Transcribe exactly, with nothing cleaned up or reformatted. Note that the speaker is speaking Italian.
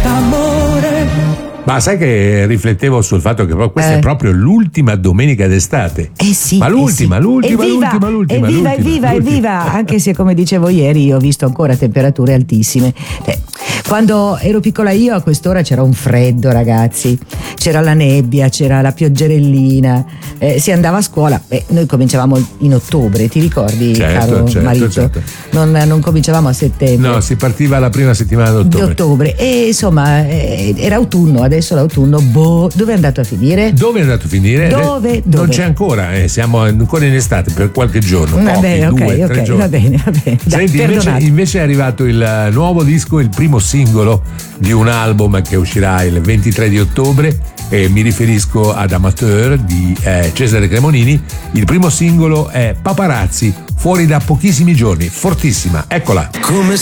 amore. Ma sai che riflettevo sul fatto che questa Eh. è proprio l'ultima domenica d'estate. Eh sì, Ma l'ultima, eh sì. l'ultima, Evviva, l'ultima, l'ultima, evviva, l'ultima, evviva, l'ultima. evviva. Anche se, come dicevo ieri, io ho visto ancora temperature altissime. Eh, quando ero piccola io a quest'ora c'era un freddo, ragazzi, c'era la nebbia, c'era la pioggerellina, eh, si andava a scuola. Eh, noi cominciavamo in ottobre, ti ricordi, Certo, caro certo, marito? certo. Non, non cominciavamo a settembre. No, si partiva la prima settimana d'ottobre. D'ottobre. E insomma, eh, era autunno, adesso l'autunno, boh, dove è andato a finire? Dove è andato a finire? Dove? Eh, Dove? Non c'è ancora, eh, siamo ancora in estate per qualche giorno. Va pochi, bene, ok, due, tre ok, giorni. va bene, va bene. Dai, Senti, invece, perdonate. invece è arrivato il nuovo disco, il primo singolo di un album che uscirà il ventitré di ottobre, e mi riferisco ad Amateur di eh, Cesare Cremonini. Il primo singolo è Paparazzi, fuori da pochissimi giorni, fortissima, eccola. Come